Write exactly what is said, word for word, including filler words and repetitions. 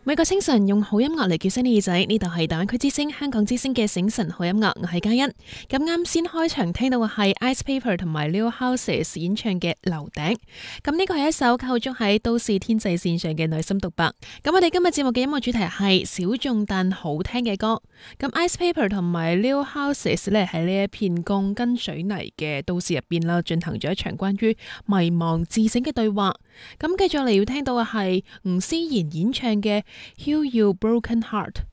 每個清晨用好音樂嚟叫醒你耳仔，呢度係大灣區之聲香港之聲嘅醒晨好音樂，我係嘉欣。咁啱先開場聽到嘅係 Ice Paper 同埋 Lil Houses 演唱嘅樓頂。咁呢個係一首構築喺都市天際線上嘅內心獨白。咁我哋今日節目嘅音樂主題係小眾但好聽嘅歌。咁 Ice Paper 同埋 Lil Houses 咧喺呢一片鋼筋水泥嘅都市入邊啦，進行咗一場關於迷茫自省嘅對話。咁繼續嚟要聽到嘅係吳思賢演唱嘅Heal Your Broken Heart。